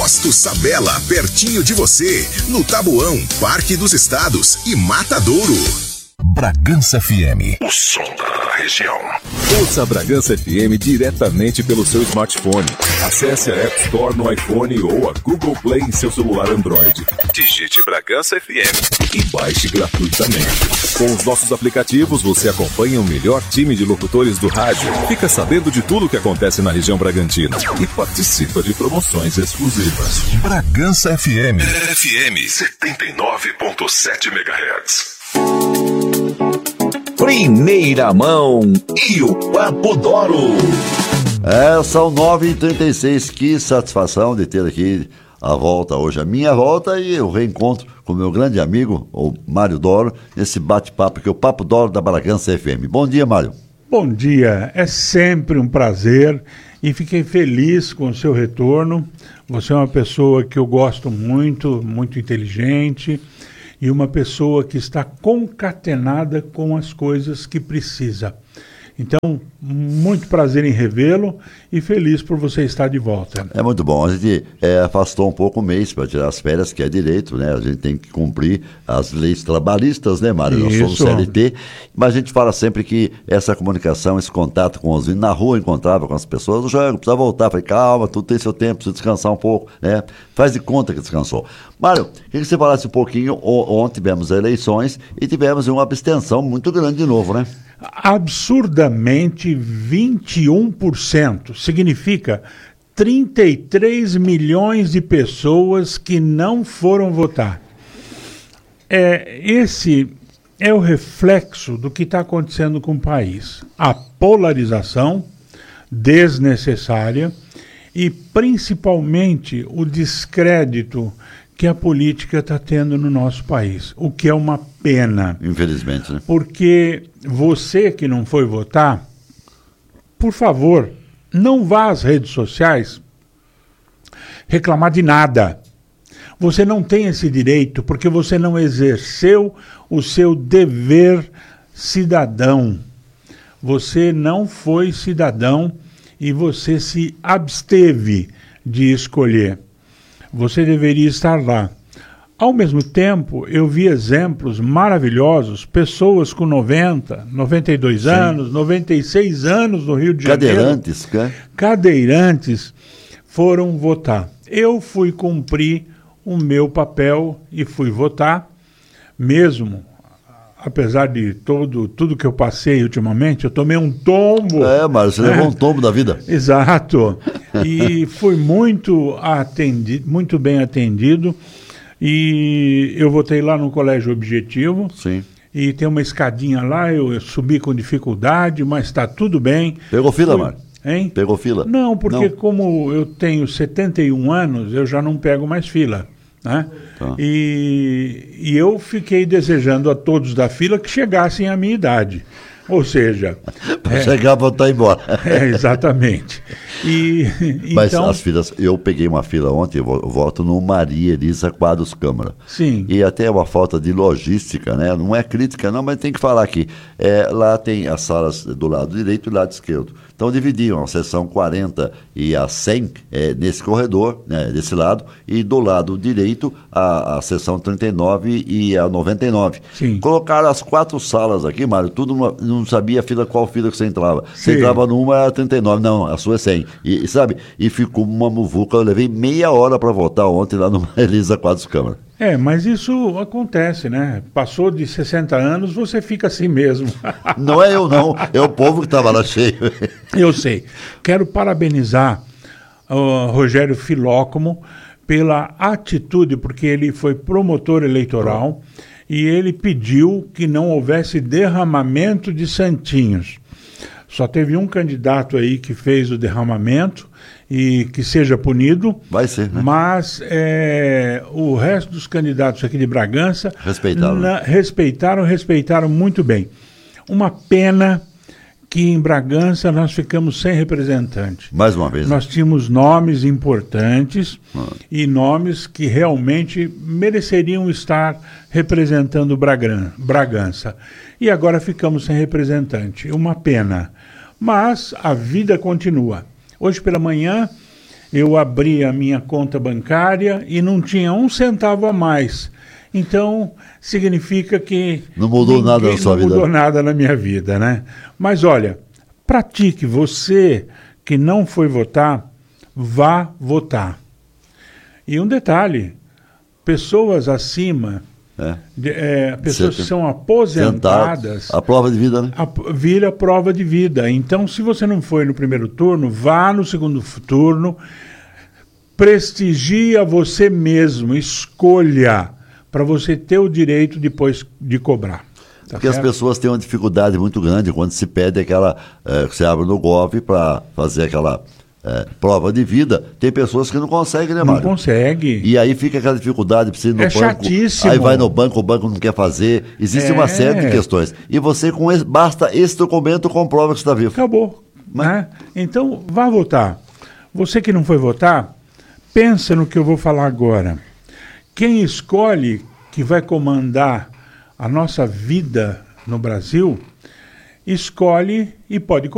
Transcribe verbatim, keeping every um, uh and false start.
Posto Sabela, pertinho de você, no Tabuão, Parque dos Estados e Matadouro. Bragança F M, o som da região. Ouça a Bragança F M diretamente pelo seu smartphone. Acesse a App Store no iPhone ou a Google Play em seu celular Android. Digite Bragança F M e baixe gratuitamente. Com os nossos aplicativos, você acompanha o melhor time de locutores do rádio, fica sabendo de tudo o que acontece na região Bragantina e participa de promoções exclusivas. Bragança F M. F M setenta e nove ponto sete megahertz. Primeira mão e o Papo D'Oro. É, são nove e trinta e seis. Que satisfação de ter aqui a volta hoje, a minha volta e o reencontro com o meu grande amigo, o Mário D'Oro, nesse bate-papo que é o Papo D'Oro da Bragança F M. Bom dia, Mário. Bom dia, é sempre um prazer e fiquei feliz com o seu retorno. Você é uma pessoa que eu gosto muito, muito inteligente, e uma pessoa que está concatenada com as coisas que precisa. Então, muito prazer em revê-lo e feliz por você estar de volta. É muito bom. A gente é, afastou um pouco o mês para tirar as férias, que é direito, né? A gente tem que cumprir as leis trabalhistas, né, Mário? Nós somos C L T, mas a gente fala sempre que essa comunicação, esse contato com os vinhos, na rua encontrava com as pessoas, eu já precisa voltar. Falei, calma, tudo tem seu tempo, precisa descansar um pouco, né? Faz de conta que descansou. Mário, queria que você falasse um pouquinho. Ontem tivemos eleições e tivemos uma abstenção muito grande de novo, né? Absurdamente vinte e um por cento. Significa trinta e três milhões de pessoas que não foram votar. É, esse é o reflexo do que está acontecendo com o país. A polarização desnecessária e principalmente o descrédito que a política está tendo no nosso país, o que é uma pena. Infelizmente, né? Porque você que não foi votar, por favor, não vá às redes sociais reclamar de nada. Você não tem esse direito porque você não exerceu o seu dever cidadão. Você não foi cidadão e você se absteve de escolher. Você deveria estar lá. Ao mesmo tempo, eu vi exemplos maravilhosos, pessoas com noventa, noventa e dois Sim. anos, noventa e seis anos no Rio de Janeiro. Cadeirantes, né? Cadeirantes foram votar. Eu fui cumprir o meu papel e fui votar, mesmo, apesar de todo, tudo que eu passei ultimamente, eu tomei um tombo. É, mas você é. levou um tombo da vida. Exato. E fui muito atendido, muito bem atendido. E eu votei lá no Colégio Objetivo. Sim. E tem uma escadinha lá, eu, eu subi com dificuldade, mas está tudo bem. Pegou fila, Fui... Mário? Hein? Pegou fila? Não, porque não. como eu tenho setenta e um anos, eu já não pego mais fila. Né? Tá. E, e eu fiquei desejando a todos da fila que chegassem à minha idade. Ou seja... Para é, chegar, voltar e embora. É, exatamente. E, Mas então, as filas... Eu peguei uma fila ontem, eu voto no Maria Elisa Quadros Câmara. Sim. E até é uma falta de logística, né? Não é crítica não, mas tem que falar aqui. É, lá tem as salas do lado direito e do lado esquerdo. Então dividiam a seção quarenta e a cem é, nesse corredor, né, desse lado, e do lado direito a, a seção trinta e nove e a noventa e nove. Sim. Colocaram as quatro salas aqui, Mário, tudo numa, não sabia a fila, qual fila que você entrava. Sim. Você entrava numa, era trinta e nove, não, a sua é cem. E, sabe, e ficou uma muvuca, eu levei meia hora para votar ontem lá no Elisa Quadros Câmara. É, mas isso acontece, né? Passou de sessenta anos, você fica assim mesmo. Não é eu não, é o povo que estava lá cheio. Eu sei. Quero parabenizar o Rogério Filócomo pela atitude, porque ele foi promotor eleitoral e ele pediu que não houvesse derramamento de santinhos. Só teve um candidato aí que fez o derramamento e que seja punido. Vai ser, né? Mas é, o resto dos candidatos aqui de Bragança respeitaram, na, respeitaram, respeitaram muito bem. Uma pena que em Bragança nós ficamos sem representante. Mais uma vez. Nós tínhamos nomes importantes ah. e nomes que realmente mereceriam estar representando Bragan, Bragança. E agora ficamos sem representante. Uma pena. Mas a vida continua. Hoje pela manhã eu abri a minha conta bancária e não tinha um centavo a mais. Então, significa que não mudou nada na sua vida. Não mudou nada na minha vida, né? Mas olha, pratique. Você que não foi votar, vá votar. E um detalhe, pessoas acima, é. de, é, pessoas que são aposentadas... Sentados. A prova de vida, né? A, vira prova de vida. Então, se você não foi no primeiro turno, vá no segundo turno, prestigia você mesmo, escolha, para você ter o direito depois de cobrar. Tá Porque certo? As pessoas têm uma dificuldade muito grande quando se pede aquela, é, você abre no Gov para fazer aquela é, prova de vida. Tem pessoas que não conseguem, né, Mário? Não consegue. E aí fica aquela dificuldade para você ir no é banco. Chatíssimo. Aí vai no banco, o banco não quer fazer. Existe é. uma série de questões. E você, com esse, basta esse documento, comprova que está vivo. Acabou. Mas... Né? Então, vá votar. Você que não foi votar, pensa no que eu vou falar agora. Quem escolhe que vai comandar a nossa vida no Brasil, escolhe e pode